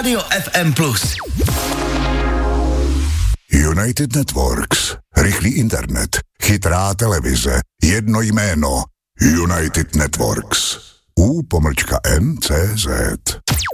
Rádio FM+. United Networks. Rychlý internet, chytrá televize, jedno jméno. United Networks. U-NCZ.